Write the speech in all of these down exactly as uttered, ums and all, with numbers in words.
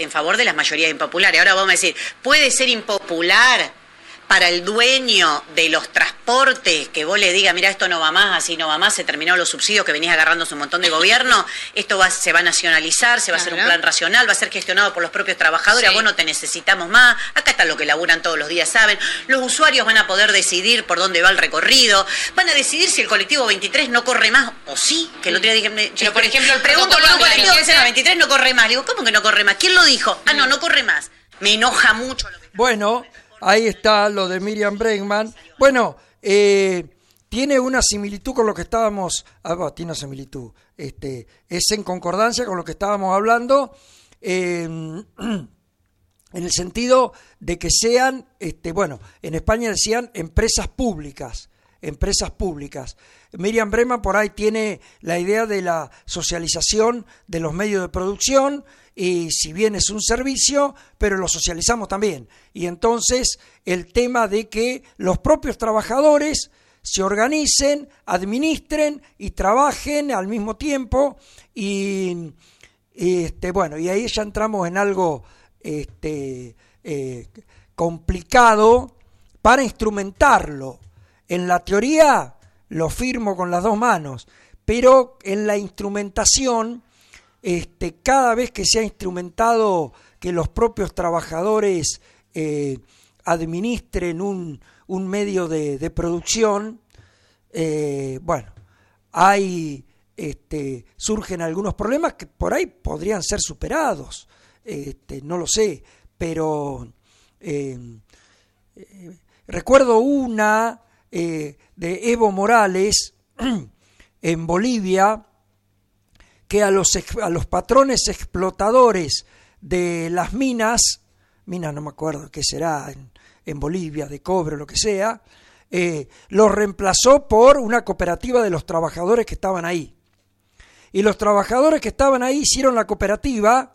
en favor de las mayorías impopulares. Ahora vamos a decir, ¿puede ser impopular para el dueño de los transportes que vos le digas, mira, esto no va más, así no va más, se terminaron los subsidios que venís agarrando hace un montón de gobierno, esto va, se va a nacionalizar, se va a hacer un plan racional, va a ser gestionado por los propios trabajadores, sí. A vos no te necesitamos más, acá está lo que laburan todos los días, saben, los usuarios van a poder decidir por dónde va el recorrido, van a decidir si el colectivo veintitrés no corre más, o sí, que el otro día dije, me, pero por ejemplo, el pregunto por un colectivo que dice, no, veintitrés no corre más, le digo, ¿cómo que no corre más? ¿Quién lo dijo? Ah, no, no corre más. Me enoja mucho lo que... Bueno... Ahí está lo de Miriam Bregman. Bueno, eh, tiene una similitud con lo que estábamos... Ah, bueno, tiene una similitud. Este, es en concordancia con lo que estábamos hablando, eh, en el sentido de que sean, este, bueno, en España decían empresas públicas, empresas públicas. Miriam Bregman por ahí tiene la idea de la socialización de los medios de producción, y si bien es un servicio, pero lo socializamos también. Y entonces el tema de que los propios trabajadores se organicen, administren y trabajen al mismo tiempo, y, y este, bueno, y ahí ya entramos en algo este, eh, complicado para instrumentarlo. En la teoría lo firmo con las dos manos, pero en la instrumentación... Este, cada vez que se ha instrumentado que los propios trabajadores eh, administren un, un medio de, de producción, eh, bueno, hay, este, surgen algunos problemas que por ahí podrían ser superados, este, no lo sé, pero eh, eh, recuerdo una eh, de Evo Morales en Bolivia, que a los, a los patrones explotadores de las minas, minas no me acuerdo qué será, en, en Bolivia, de cobre o lo que sea, eh, los reemplazó por una cooperativa de los trabajadores que estaban ahí. Y los trabajadores que estaban ahí hicieron la cooperativa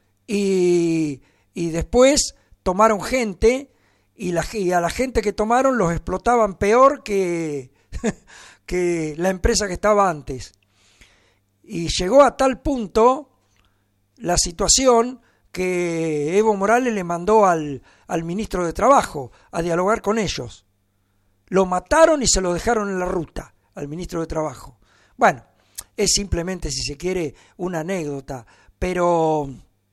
y, y después tomaron gente, y, la, y a la gente que tomaron los explotaban peor que, que la empresa que estaba antes. Y llegó a tal punto la situación que Evo Morales le mandó al, al ministro de Trabajo a dialogar con ellos. Lo mataron y se lo dejaron en la ruta al ministro de Trabajo. Bueno, es simplemente, si se quiere, una anécdota, pero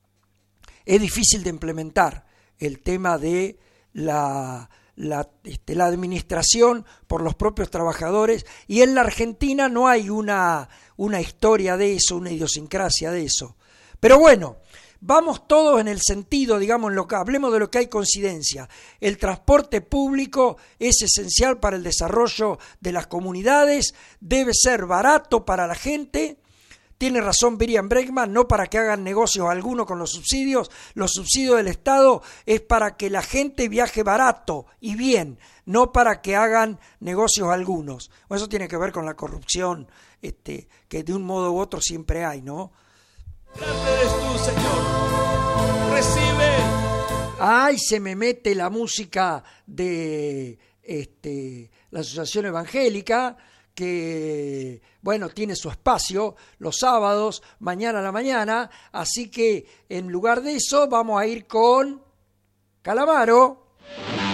es difícil de implementar el tema de la... La, este, la administración por los propios trabajadores, y en la Argentina no hay una, una historia de eso, una idiosincrasia de eso. Pero bueno, vamos todos en el sentido, digamos, en lo que, hablemos de lo que hay coincidencia. El transporte público es esencial para el desarrollo de las comunidades, debe ser barato para la gente. Tiene razón Miriam Bregman, no para que hagan negocios alguno con los subsidios. Los subsidios del Estado es para que la gente viaje barato y bien, no para que hagan negocios algunos. Eso tiene que ver con la corrupción, este, que de un modo u otro siempre hay, ¿no? Grande eres tú, Señor. Recibe. Ay, se me mete la música de este, la Asociación Evangélica, que, bueno, tiene su espacio los sábados, mañana a la mañana, así que en lugar de eso vamos a ir con Calamaro.